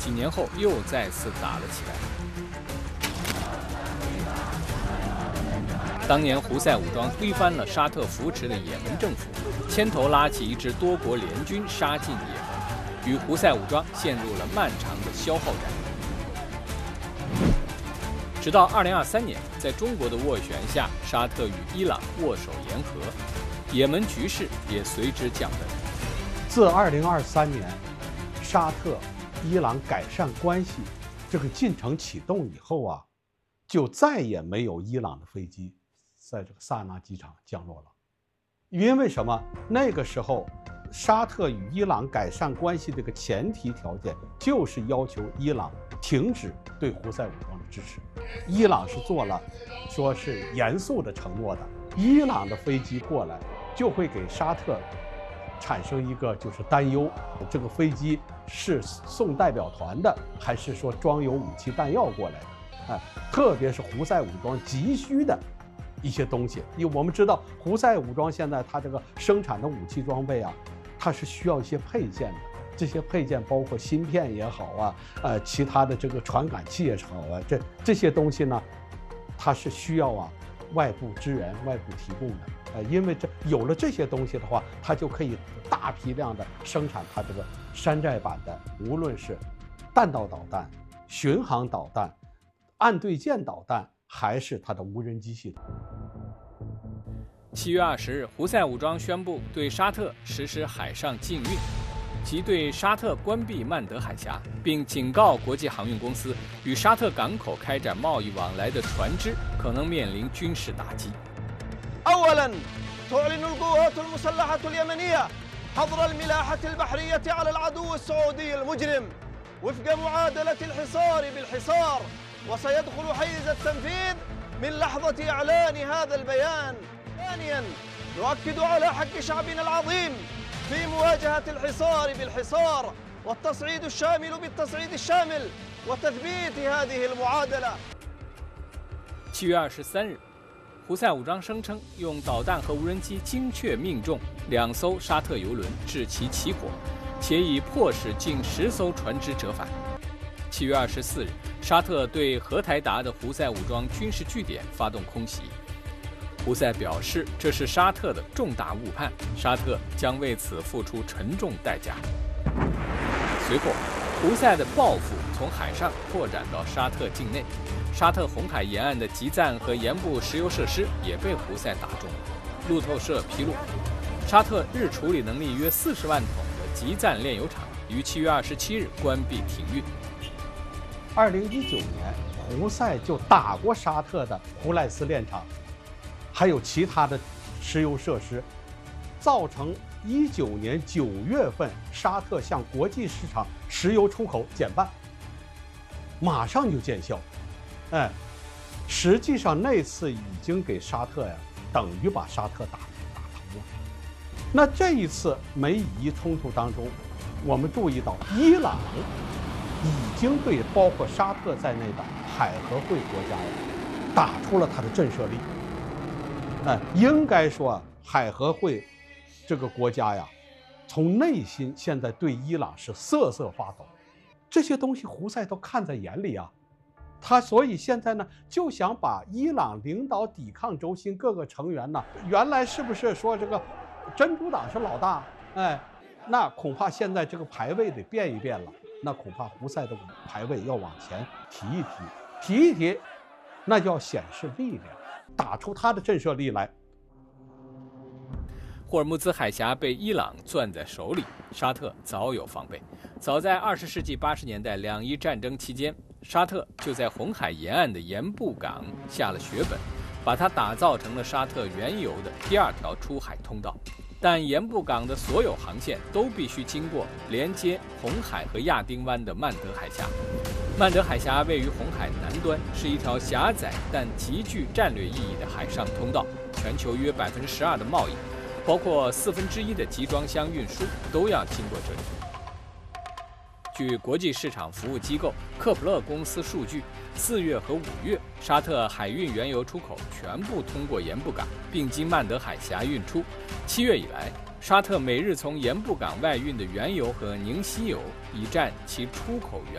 几年后又再次打了起来。当年胡塞武装推翻了沙特扶持的也门政府，牵头拉起一支多国联军杀进也门，与胡塞武装陷入了漫长的消耗战。直到2023年，在中国的斡旋下，沙特与伊朗握手言和，也门局势也随之降温。 自2023年沙特伊朗改善关系这个进程启动以后啊，就再也没有伊朗的飞机在这个萨那机场降落了。因为什么？那个时候沙特与伊朗改善关系这个前提条件就是要求伊朗停止对胡塞武装的支持。伊朗是做了说是严肃的承诺的，伊朗的飞机过来就会给沙特产生一个就是担忧，这个飞机是送代表团的，还是说装有武器弹药过来的？特别是胡塞武装急需的一些东西，因为我们知道胡塞武装现在它这个生产的武器装备啊，它是需要一些配件的，这些配件包括芯片也好啊，其他的这个传感器也好啊，这些东西呢，它是需要外部支援、外部提供的。因为有了这些东西的话，它就可以大批量的生产它这个山寨版的，无论是弹道导弹、巡航导弹、岸对舰导弹，还是它的无人机系统。 7月20日，胡塞武装宣布对沙特实施海上禁运，即对沙特关闭曼德海峡，并警告国际航运公司与沙特港口开展贸易往来的船只可能面临军事打击。 أولاً تعلن القوات المسلحة اليمنية حظر الملاحة البحرية على العدو السعودي المجرم وفق معادلة الحصار بالحصار، وسيدخل حيز التنفيذ من لحظة إعلان هذا البيان. ثانياً نؤكد على حق شعبنا العظيم في مواجهة الحصار بالحصار والتصعيد الشامل بالتصعيد الشامل وتثبيت هذه المعادلة. 7月23日，胡塞武装声称用导弹和无人机精确命中2艘沙特油轮，致其起火，且已迫使近10艘船只折返。7月24日，沙特对荷台达的胡塞武装军事据点发动空袭。胡塞表示，这是沙特的重大误判，沙特将为此付出沉重代价。随后，胡塞的报复从海上扩展到沙特境内，沙特红海沿岸的吉赞和盐布石油设施也被胡塞打中。路透社披露，沙特日处理能力约40万桶的吉赞炼油厂于7月27日关闭停运。 2019年，胡塞就打过沙特的胡赖斯炼厂，还有其他的石油设施，造成19年9月份沙特向国际市场石油出口减半，马上就见效。实际上那次已经给沙特等于把沙特打疼了。那这一次美以冲突当中，我们注意到伊朗已经对包括沙特在内的海合会国家打出了它的震慑力。应该说海合会这个国家从内心现在对伊朗是瑟瑟发抖，这些东西胡塞都看在眼里他所以现在呢，就想把伊朗领导抵抗轴心各个成员呢，原来是不是说这个真主党是老大？那恐怕现在这个排位得变一变了，那恐怕胡塞的排位要往前提一提，那就要显示力量，打出他的震慑力来。 霍尔木兹海峡被伊朗攥在手里，沙特早有防备。早在20世纪80年代两伊战争期间，沙特就在红海沿岸的盐布港下了血本，把它打造成了沙特原有的第2条出海通道。但盐布港的所有航线都必须经过连接红海和亚丁湾的曼德海峡。曼德海峡位于红海南端，是一条狭窄但极具战略意义的海上通道，全球约12%的贸易，包括1/4的集装箱运输都要经过这里。据国际市场服务机构克普勒公司数据，4月和5月，沙特海运原油出口全部通过盐布港，并经曼德海峡运出。7月以来，沙特每日从盐布港外运的原油和凝稀油已占其出口原